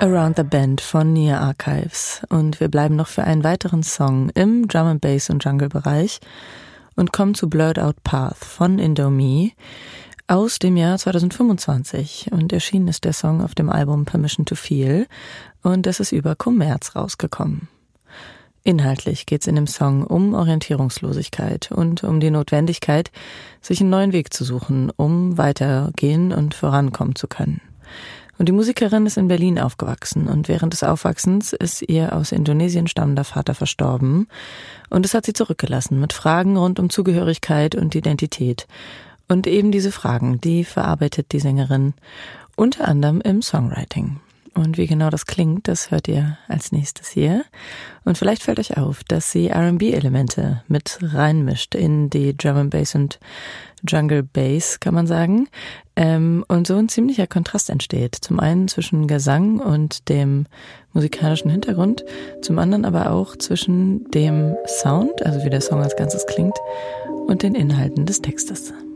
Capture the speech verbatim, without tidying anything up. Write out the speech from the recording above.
Around the Bend von Nia Archives. Und wir bleiben noch für einen weiteren Song im Drum and Bass und Jungle-Bereich und kommen zu Blurred Out Path von Indomie aus dem Jahr zweitausendfünfundzwanzig. Und erschienen ist der Song auf dem Album Permission to Feel und es ist über Kommerz rausgekommen. Inhaltlich geht es in dem Song um Orientierungslosigkeit und um die Notwendigkeit, sich einen neuen Weg zu suchen, um weitergehen und vorankommen zu können. Und die Musikerin ist in Berlin aufgewachsen und während des Aufwachsens ist ihr aus Indonesien stammender Vater verstorben und es hat sie zurückgelassen mit Fragen rund um Zugehörigkeit und Identität. Und eben diese Fragen, die verarbeitet die Sängerin unter anderem im Songwriting. Und wie genau das klingt, das hört ihr als nächstes hier. Und vielleicht fällt euch auf, dass sie R and B-Elemente mit reinmischt in die Drum and Bass und Jungle Bass, kann man sagen. Ähm, und so ein ziemlicher Kontrast entsteht. Zum einen zwischen Gesang und dem musikalischen Hintergrund, zum anderen aber auch zwischen dem Sound, also wie der Song als Ganzes klingt, und den Inhalten des Textes.